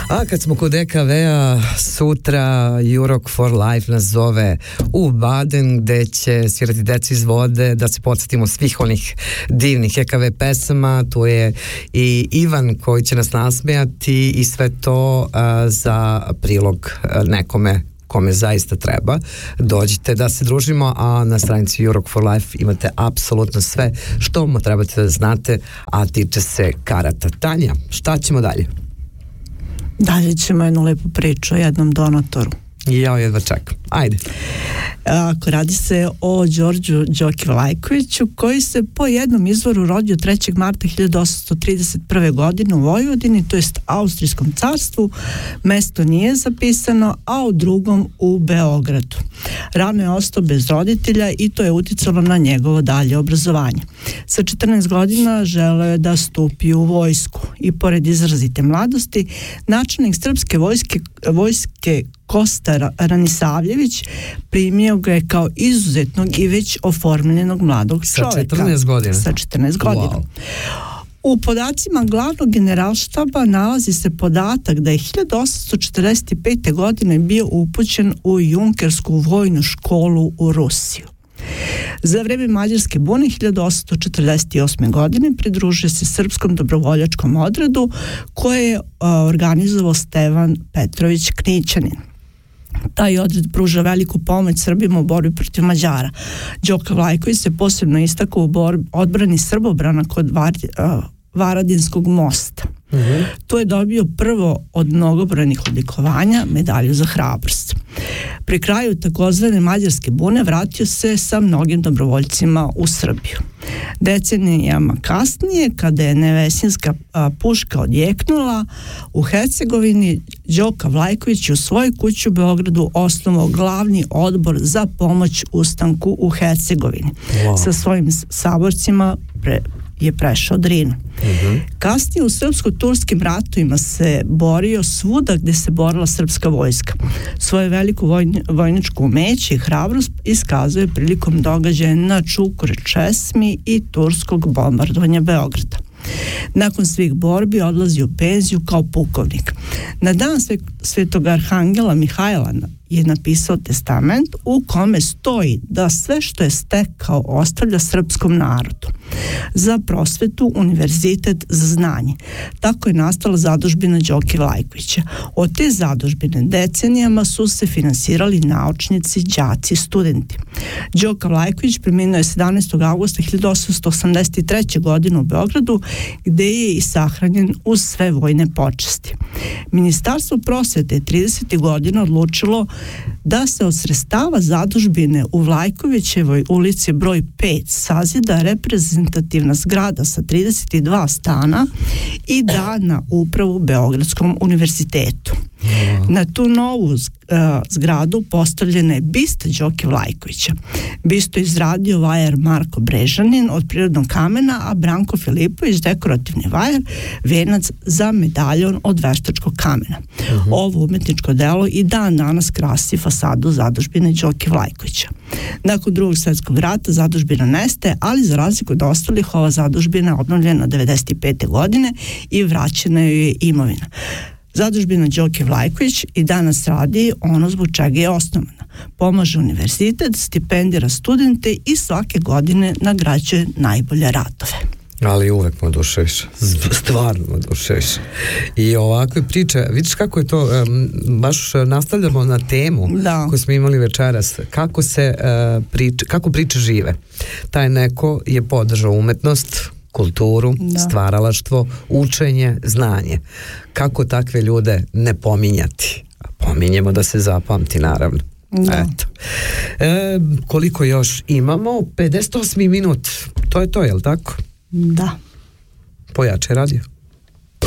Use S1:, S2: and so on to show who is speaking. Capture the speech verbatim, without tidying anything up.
S1: A kad smo kod E K V-a, sutra Jurok for Life nas zove u Baden, gde će svirati Deca iz vode, da se podsjetimo svih onih divnih E K V pesama. Tu je i Ivan koji će nas nasmejati i sve to uh, za prilog uh, nekome kome zaista treba. Dođite da se družimo, a na stranici Jurok for Life imate apsolutno sve što mu trebate da znate, a tiče se karata. Tanja, šta ćemo dalje?
S2: Dalje ćemo jednu lepu priču o jednom donatoru.
S1: I ja jedva čekam. Ajde.
S2: Ako radi se o Đorđu Đoki Vlajkoviću, koji se po jednom izvoru rodio trećeg marta hiljadu osamsto trideset prve. godine u Vojvodini, to jest Austrijskom carstvu. Mesto nije zapisano, a u drugom u Beogradu. Rano je ostao bez roditelja i to je uticalo na njegovo dalje obrazovanje. Sa četrnaest godina želeo je da stupi u vojsku i pored izrazite mladosti, načelnik srpske vojske, vojske Kosta Ranisavljević primio ga je kao izuzetnog i već oformljenog mladog čovjeka.
S1: Sa četrnaest godina?
S2: Sa četrnaest godina.
S1: Wow.
S2: U podacima glavnog generalštaba nalazi se podatak da je hiljadu osamsto četrdeset pete. godine bio upućen u Junkersku vojnu školu u Rusiju. Za vreme Mađarske bune hiljadu osamsto četrdeset osme. godine pridružio se srpskom dobrovoljačkom odredu koje je organizovao Stevan Petrović Knićanin. Taj odred pruža veliku pomoć Srbima u borbi protiv Mađara. Đoka Vlajković se posebno istakao u borbi odbrani Srbobrana kod Var, uh, Varadinskog mosta. Uh-huh. Tu je dobio prvo od mnogobrojnih odlikovanja, medalju za hrabrost. Pri kraju takozvane Mađarske bune vratio se sa mnogim dobrovoljcima u Srbiju. Decenijama kasnije, kada je Nevesinska a, puška odjeknula u Hercegovini, Đoka Vlajković u svojoj kući u Beogradu osnovao glavni odbor za pomoć ustanku u Hercegovini. Wow. Sa svojim saborcima pre, je prešao Drinu. Uh-huh. Kasnije u srpsko-turskim ratovima se borio svuda gde se borila srpska vojska. Svoje veliko vojni, vojničko umeće i hrabrost iskazuje prilikom događaja na Čukure Česmi i turskog bombardovanja Beograda. Nakon svih borbi odlazi u penziju kao pukovnik. Na dan sve, svetog arhangela Mihajla je napisao testament u kome stoji da sve što je stekao ostavlja srpskom narodu. Za prosvetu, univerzitet, za znanje. Tako je nastala zadužbina Đoke Vlajkovića. Od te zadužbine decenijama su se finansirali naučnici, đaci, studenti. Đoka Vlajković preminuo je sedamnaestog avgusta hiljadu osamsto osamdeset treće. godine u Beogradu, gde je i sahranjen uz sve vojne počasti. Ministarstvo prosvete je tridesetih godina odlučilo da se od sredstava zadužbine u Vlajkovićevoj ulici broj pet sazida reprezentativna zgrada sa trideset dva stana i da na upravu Beogradskom univerzitetu. Na tu novu uh, zgradu postavljena je bista Đoke Vlajkovića. Bistu je izradio vajar Marko Brežanin od prirodnog kamena, a Branko Filipović dekorativni vajar, venac za medaljon od veštačkog kamena. Uh-huh. Ovo umetničko delo i dan danas krasi fasadu zadužbine Đoke Vlajkovića. Nakon drugog svjetskog rata zadužbina nestaje, ali za razliku od ostalih ova zadužbina je obnovljena devedeset pete. godine i vraćena joj je imovina. Zadužbina Đoke Vlajković i danas radi ono zbog čega je osnovana. Pomaže univerzitet, stipendira studente i svake godine nagrađuje najbolje radove.
S1: Ali uvek me oduševiš, stvarno me oduševiš. I ovakve priče, vidiš kako je to, um, baš nastavljamo na temu
S2: da.
S1: koju smo imali večeras, kako se uh, priče, kako priče žive. Taj neko je podržao umetnost, kulturu, da. stvaralaštvo, učenje, znanje. Kako takve ljude ne pominjati? Pominjemo da se zapamti, naravno. Da. Eto. E, koliko još imamo? pedeset osmi minut. To je to, jel tako?
S2: Da.
S1: Pojače radio.